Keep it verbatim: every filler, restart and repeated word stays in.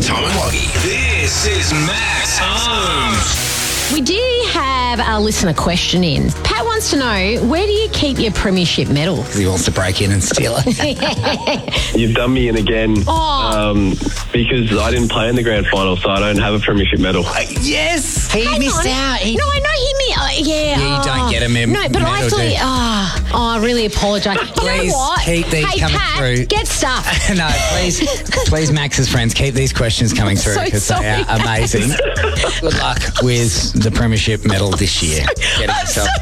Tom and Loggy. This is Max Holmes. We do have a listener question in. Pat wants to know, where do you keep your premiership medal? He wants to break in and steal it. You've done me in again Oh. um, because I didn't play in the grand final, so I don't have a premiership medal. Yes, he Hang missed on. out. He, No, I know he mi- uh, yeah. Yeah, you don't oh. get a mem- No, but I medal, do actually, you? oh, oh, I really apologise. You Please know what? keep these hey, coming Pat, through. get stuff. no, please, please, Max's friends, keep these questions coming through so because they sorry. are amazing. Good luck with the premiership medal this year. Get it yourself.